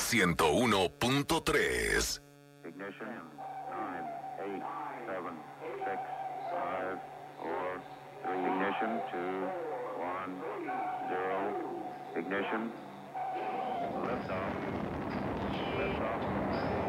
101.3. Ignition. 9, 8, 7, 6, 5, 4, 3. Ignition. 2, 1, 0. Ignition. Liftoff. Liftoff.